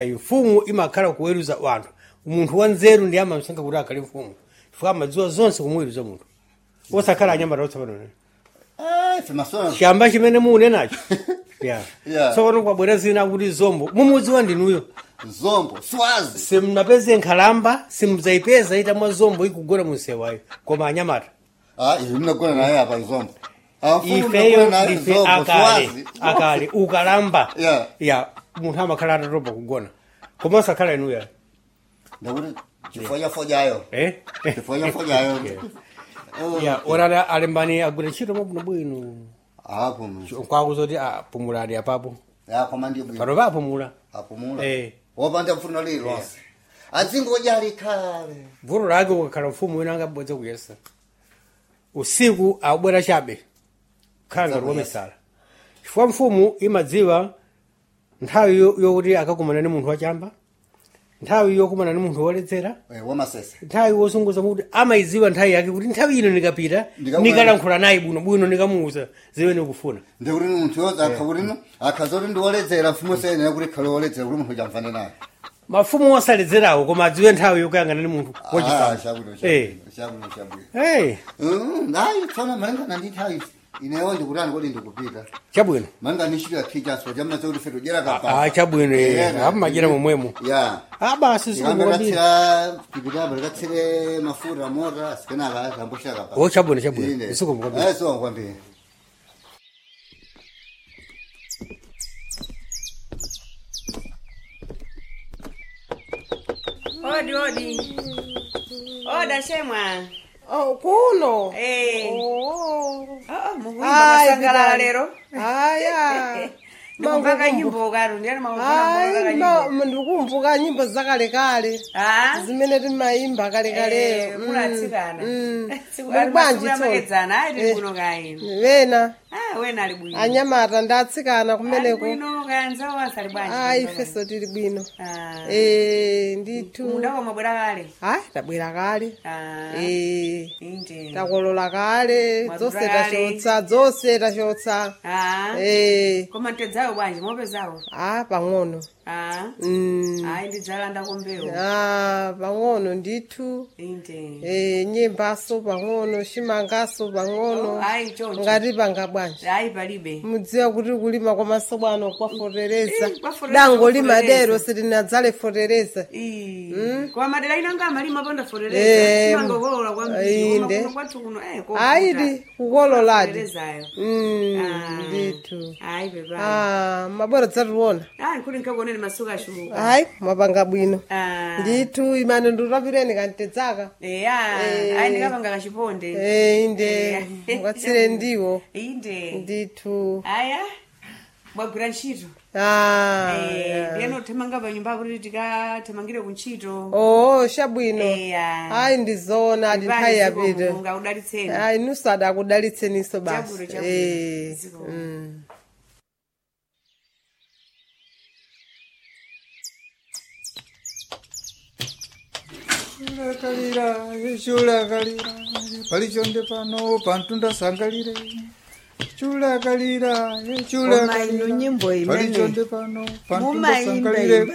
mfumu imakhala kuweruza wanthu munthu wanzeru ndi amamusankha kuti akhale mfumu chifukwa amadziwa zonse kumuweruza munthu osakhala anyamata otsapano chamba chimene muune nacho tsopano kwabwera zina kuti zombo mumudziwa ndinuyo zombo swazi simnapeze nkhalamba simuzayipeza itamwa zombo ikugona munsewayo koma anyamata izi mnagona naye apa zombo ifeyo ife akale ukalamba ya munthu amakhala atatopa kugona koma osakhala inuyo ndakuti chifojafojayo chifojafojayo ya orana alembani agwira ntchito mabwinobwino kwakuzoti apumulani apapo koma ndi bwino pano papumula wopanda mfuno lilonse azingodyali khale vuto lake ukakhala mfumu wina angabodza kuyesa usiku akubwera chabe khala ngati wamisala chifukwa mfumu imadziwa nthawi yokuti akakumana ni munthu wachamba nthawi yokumana ni munthu woledzera wamasese nthawi wosunguza kuti amayidziwa nthawi yake kuti nthawi ino nikapita nikalankhula naye bwinobwino nikamuuza zimene ukufuna ndikuti munthu yoza akhakulino akhazoti ndi woledzera mfumu senene kuti khale woledzera kuti munthu jamfane naye mafumu osaledzerawo koma adziwe nthawi yokuyangana ni munthu chabwino tsona malingana ndi nthawi inewo ndikutani kodi ndikupita chabwino manga nishika khichaso jamna kuti feto jera kapa chabwino amajera momwemo basi sikumukambira kipita balikatsire mafuta mota sikenaka kambushaka pa chabwino isikumukambira so ngwambira odi oda shemwa kuno mukuimbakasangala lero ndikumbaka nyimbo karo ndikumbuka nyimbo zakalekale zimene timayimba kalekale bwanji wena anyamata ndatsikana kumeneko ifeso tili bwino ndithu tabwera kale takolola kale dzose tachotsa koma ntedzawo bwanji mopezawo pang'ono ayi ndidzalanda kombewo pang'ono ndithu nyembaso pang'ono chimangaso pang'ono ngati panga bwanji ayi palibe mudziwa kuti kulima kwamaso bwano kwafotereza dango limadero sitinadzale fotereza kwa madera inanga amalima ponda fotereza chimangokolola kwambiri kwathu kuno ayidi kukololadi ndithu ayi pepa mabora dzationa kuti nkakuoneni masuku ashuluka ayi mapanga bwino ndithu imane ndutapireni kantedzaka ayi ndikapanga kachiponde inde mukatsire ndiwo ndithu aya mwagwira ntchito ndiyeno thamanga panyumba kuti tikathamangire kuntchito chabwino ayi ndizona ati nthawi yapita ayi nuso adakudalitseniso basi chulakalira palichonde pano pantunda sangalire chulakalira nyimbo palichonde pano pantunda sangalire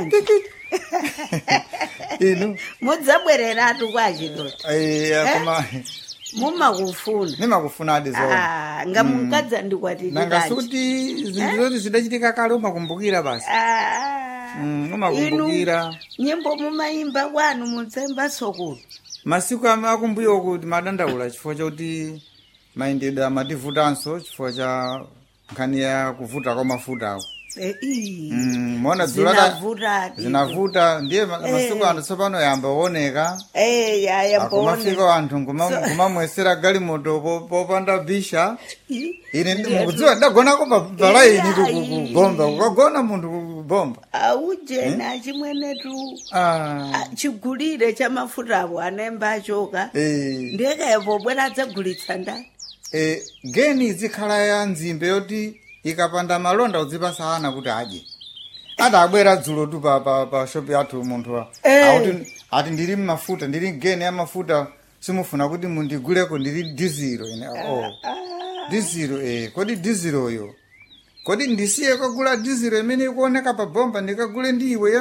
inu mudzabwereratu kwachitoti koma mumakufuna nimakufuna adi zona ngamukadza ndikwatitirachi nangasuti zinthu zoti zidachitika kale umakumbukira basi umakumbukira nyimbo mumayimba kwanu mudzemba sokulu masiku akumbuyo kuti madandaula chifukwa chakuti mayendedwe amativutanso chifukwa cha nkhani ya kuvuta kwa mafutawo mona zinavuta ndiye masiku anthu tsopano yamba oneka akumafika anthu kumamwesera galimoto popanda bisha ine mukudziwa ndagonako palaini kubomba kukagona munthu kubomba aujena chimwenetu chigulire cha mafutawo anemba achoka ndiyekayepo bwera adzagulitsa ndani geni zikhala ya nzimbe yoti ikapanda malonda udzipasa ana kuti adye adabwera dzulo tu pa shopi yathu munthu ati ndili mafuta ndili geni ya mafuta simufuna kuti mundiguleko ndili diziro ine diziro kodi diziroyo kodi ndisiye kugula diziro imene ikuoneka pa bomba ndikagule ndiwe